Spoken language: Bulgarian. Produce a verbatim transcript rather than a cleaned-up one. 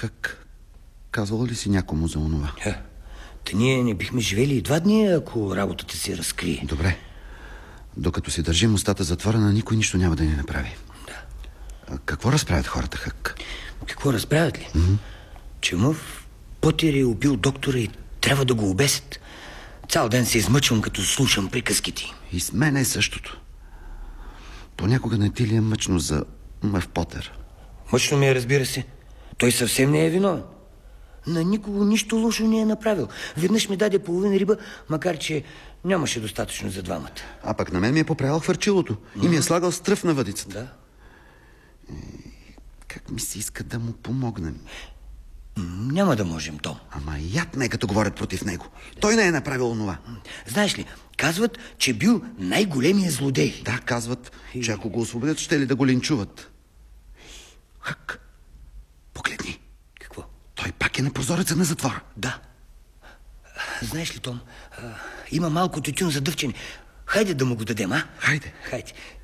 Хък, казвала ли си някому за онова? Е, та ние не бихме живели и два дни, ако работата си разкрие. Добре. Докато си държим устата затворена, никой нищо няма да ни направи. Да. А какво разправят хората, Хък? Какво разправят ли? Mm-hmm. Че Мъв Потир е убил доктора и трябва да го обесят. Цял ден се измъчвам, като слушам приказките. И с мен е същото. Понякога не ти ли е мъчно за Мъв Потир? Мъчно ми е, разбира се. Той съвсем не е виновен. На никого нищо лошо не е направил. Веднъж ми даде половин риба, макар че нямаше достатъчно за двамата. А пък на мен ми е поправил хвърчилото и ми е слагал стръв на въдицата. Да. Е, как ми се иска да му помогнем? Няма да можем, Том. Ама яд ме, като говорят против него. Той не е направил онова. Знаеш ли, казват, че бил най-големия злодей. Да, казват, че ако го освободят, ще ли да го линчуват. Хък, погледни. Какво? Той пак е на прозореца на затвора. Да. Знаеш ли, Том, а, има малко тютюн за дъвчене. Хайде да му го дадем, а? Хайде. Хайде.